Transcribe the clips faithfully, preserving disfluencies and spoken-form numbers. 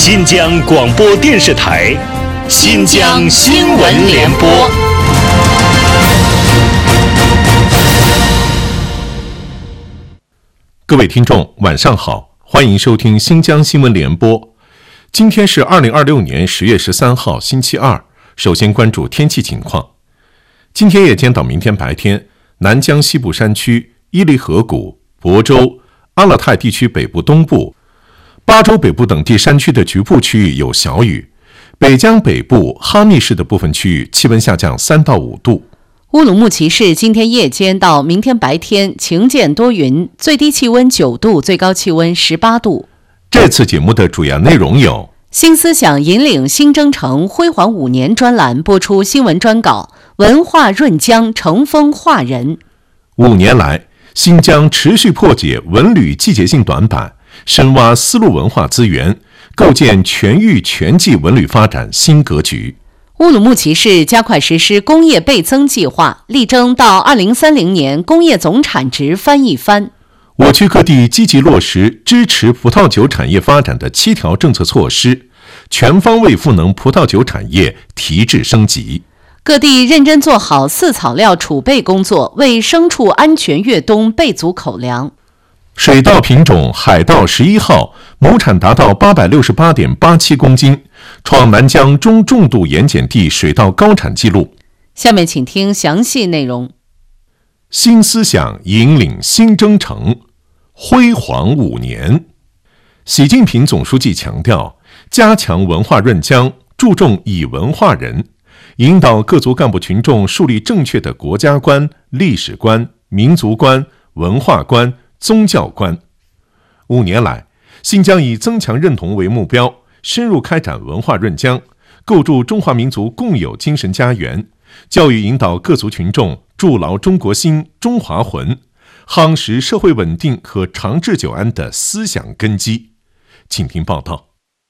新疆广播电视台新疆新闻联播。 各位听众晚上好，欢迎收听新疆新闻联播。今天是二零二六年十月十三号星期二，首先关注天气情况。今天夜间到明天白天，南疆西部山区、伊犁河谷、亳州、阿勒泰地区北部东部、巴州北部等地山区的局部区域有小雨，北疆北部哈密市的部分区域气温下降三到五度。 乌鲁木齐市今天夜间到明天白天晴间多云，最低气温九度，最高气温十八度。 这次节目的主要内容有： 新思想引领新征程辉煌五年专栏播出新闻专稿，文化润江乘风化人。 五年来，新疆持续破解文旅季节性短板，深挖丝路文化资源，构建全域全季文旅发展新格局。 乌鲁木齐市加快实施工业倍增计划，力争到二零三零年工业总产值翻一番。 我区各地积极落实支持葡萄酒产业发展的七条政策措施，全方位赋能葡萄酒产业提质升级。 各地认真做好饲草料储备工作，为牲畜安全越冬备足口粮。 水稻品种海稻十一号亩产达到八百六十八点八七公斤，创南疆中重度盐碱地水稻高产纪录。 下面请听详细内容。 新思想引领新征程，辉煌五年。习近平总书记强调，加强文化润疆，注重以文化人，引导各族干部群众树立正确的国家观、历史观、民族观、文化观、宗教观。五年来，新疆以增强认同为目标，深入开展文化润疆，构筑中华民族共有精神家园，教育引导各族群众筑牢中国心、中华魂，夯实社会稳定和长治久安的思想根基。请听报道。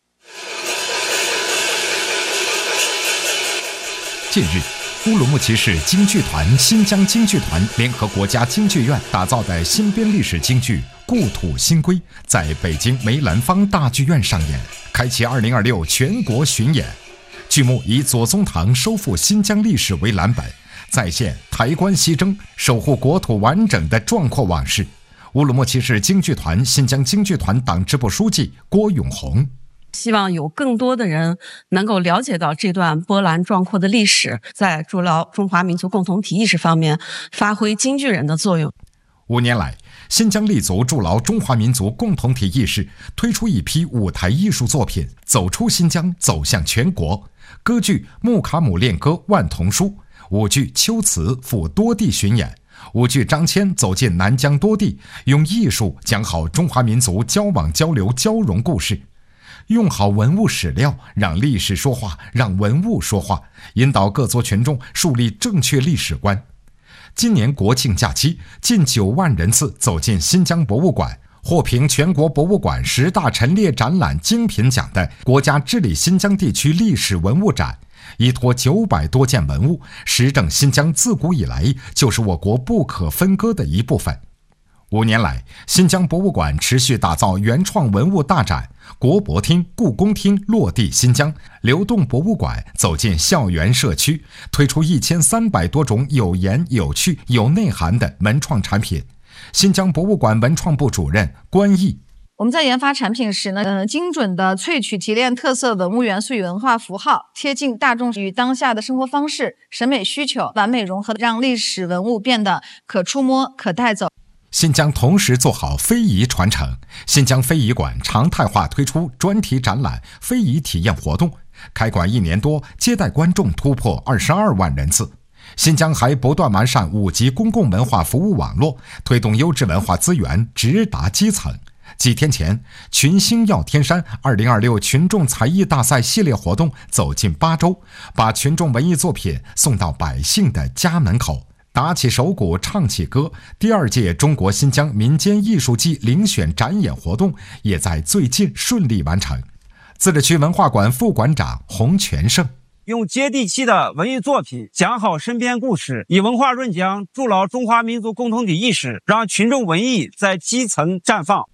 近日，乌鲁木齐市京剧团、新疆京剧团联合国家京剧院打造的新编历史京剧《故土新规》在北京梅兰芳大剧院上演，开启二零二六全国巡演。剧目以左宗棠收复新疆历史为蓝本，再现抬棺西征、守护国土完整的壮阔往事。乌鲁木齐市京剧团、新疆京剧团党支部书记郭永红。 希望有更多的人能够了解到这段波澜壮阔的历史，在筑牢中华民族共同体意识方面发挥京剧人的作用。 五年来，新疆立足筑牢中华民族共同体意识，推出一批舞台艺术作品，走出新疆，走向全国。歌剧《木卡姆恋歌万童书》，舞剧《秋词》赴多地巡演，舞剧《张骞》走进南疆多地，用艺术讲好中华民族交往交流交融故事。用好文物史料，让历史说话，让文物说话，引导各族群众树立正确历史观。今年国庆假期，近九万人次走进新疆博物馆，获评全国博物馆十大陈列展览精品奖的国家治理新疆地区历史文物展，依托九百多件文物，实证新疆自古以来就是我国不可分割的一部分。五年来，新疆博物馆持续打造原创文物大展，国博厅、故宫厅落地新疆，流动博物馆走进校园社区，推出一千三百多种有颜有趣有内涵的文创产品。新疆博物馆文创部主任关毅： 我们在研发产品时呢，呃，精准的萃取提炼特色文物元素与文化符号，贴近大众与当下的生活方式、审美需求，完美融合，让历史文物变得可触摸、可带走。 新疆同时做好非遗传承，新疆非遗馆常态化推出专题展览、非遗体验活动，开馆一年多，接待观众突破二十二万人次。新疆还不断完善五级公共文化服务网络，推动优质文化资源直达基层。几天前，群星耀天山二零二六群众才艺大赛系列活动走进巴州，把群众文艺作品送到百姓的家门口。打起手鼓唱起歌，第二届中国新疆民间艺术季遴选展演活动也在最近顺利完成。自治区文化馆副馆长洪全胜： 用接地气的文艺作品讲好身边故事，以文化润疆，筑牢中华民族共同体意识，让群众文艺在基层绽放。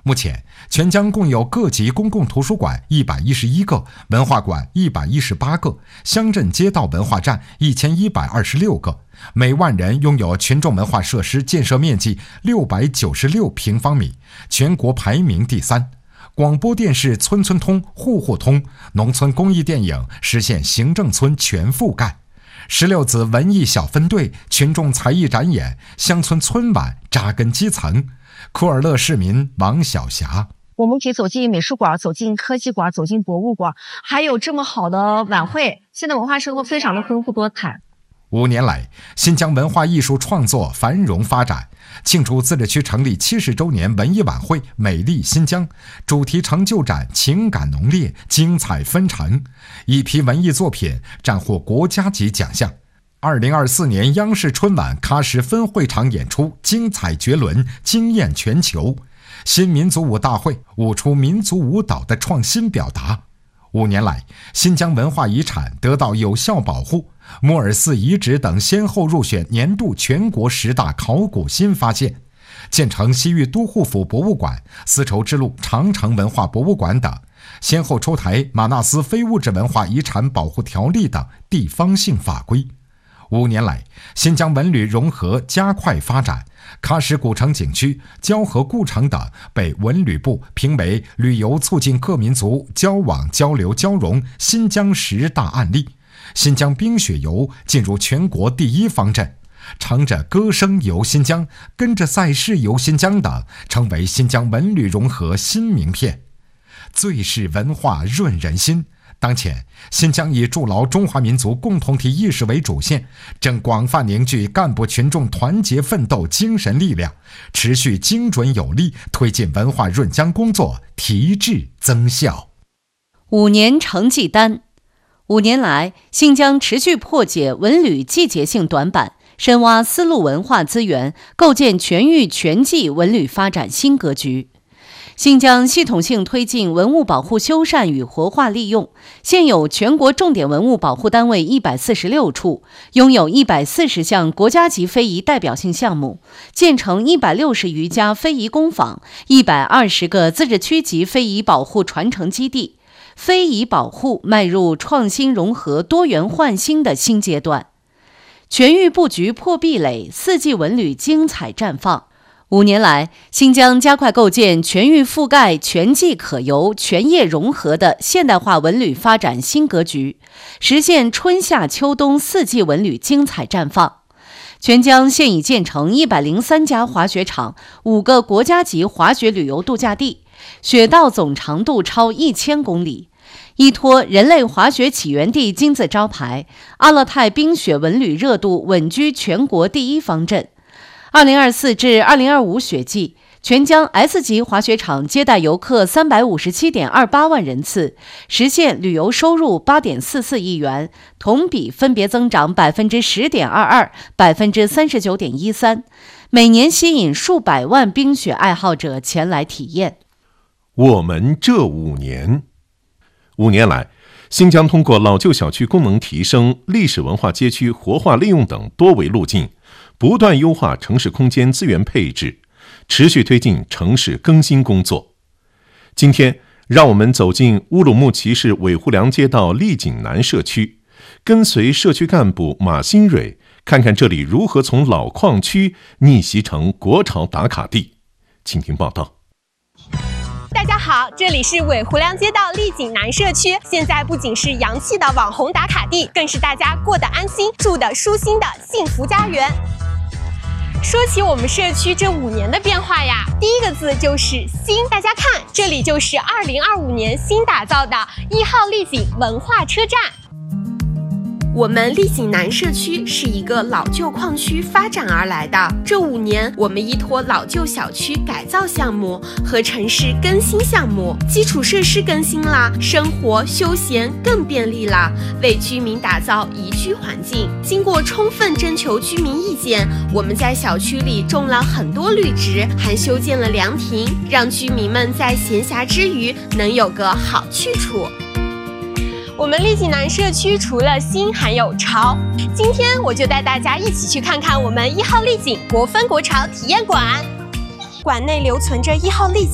目前，全江共有各级公共图书馆一百一十一个，文化馆一百一十八个，乡镇街道文化站一千一百二十六个，每万人拥有群众文化设施建设面积六百九十六平方米，全国排名第三。广播电视村村通、户户通，农村公益电影实现行政村全覆盖。十六子文艺小分队、群众才艺展演、乡村村晚扎根基层。库尔勒市民王晓霞： 我们可以走进美术馆，走进科技馆，走进博物馆，还有这么好的晚会。现在文化生活非常的丰富多彩。 五年来，新疆文化艺术创作繁荣发展。庆祝自治区成立七十周年文艺晚会“美丽新疆”主题成就展情感浓烈，精彩纷呈，一批文艺作品斩获国家级奖项。二零二四年央视春晚喀什分会场演出精彩绝伦，惊艳全球。新民族舞大会舞出民族舞蹈的创新表达。五年来，新疆文化遗产得到有效保护，莫尔寺遗址等先后入选年度全国十大考古新发现，建成西域都护府博物馆、丝绸之路长城文化博物馆等，先后出台马纳斯非物质文化遗产保护条例等地方性法规。五年来，新疆文旅融合加快发展，喀什古城景区、交河故城等被文旅部评为旅游促进各民族交往交流交融新疆十大案例。新疆冰雪游进入全国第一方阵，乘着歌声游新疆，跟着赛事游新疆等，成为新疆文旅融合新名片。最是文化润人心。当前，新疆以筑牢中华民族共同体意识为主线，正广泛凝聚干部群众团结奋斗精神力量，持续精准有力推进文化润疆工作提质增效。 五年成绩单。五年来，新疆持续破解文旅季节性短板，深挖丝路文化资源，构建全域全季文旅发展新格局。新疆系统性推进文物保护修缮与活化利用，现有全国重点文物保护单位一百四十六处，拥有一百四十项国家级非遗代表性项目，建成一百六十余家非遗工坊，一百二十个自治区级非遗保护传承基地。非遗保护迈入创新融合、多元焕新的新阶段，全域布局破壁垒，四季文旅精彩绽放。五年来，新疆加快构建全域覆盖、全季可游、全业融合的现代化文旅发展新格局，实现春夏秋冬四季文旅精彩绽放。全疆现已建成一百零三家滑雪场，五个国家级滑雪旅游度假地，雪道总长度超一千公里。依托人类滑雪起源地金字招牌，阿勒泰冰雪文旅热度稳居全国第一方阵。二零二四至二零二五雪季，全疆 S 级滑雪场接待游客三百五十七点二八万人次，实现旅游收入八点四四亿元，同比分别增长百分之十点二二、百分之三十九点一三，每年吸引数百万冰雪爱好者前来体验。 我们这五年，五年来，新疆通过老旧小区功能提升、历史文化街区活化利用等多维路径，不断优化城市空间资源配置，持续推进城市更新工作。今天，让我们走进乌鲁木齐市委户良街道丽景南社区，跟随社区干部马新蕊，看看这里如何从老矿区逆袭成国潮打卡地。请听报道。 大家好，这里是委户良街道丽景南社区，现在不仅是洋气的网红打卡地，更是大家过得安心、住得舒心的幸福家园。说起我们社区这五年的变化呀，第一个字就是新。大家看，这里就是二零二五年新打造的一号丽景文化车站。我们丽景南社区是一个老旧矿区发展而来的，这五年我们依托老旧小区改造项目和城市更新项目，基础设施更新了，生活休闲更便利了，为居民打造宜居环境。经过充分征求居民意见，我们在小区里种了很多绿植，还修建了凉亭，让居民们在闲暇之余能有个好去处。我们丽景南社区除了新还有潮，今天我就带大家一起去看看我们一号丽景国风国潮体验馆。馆内留存着一号丽景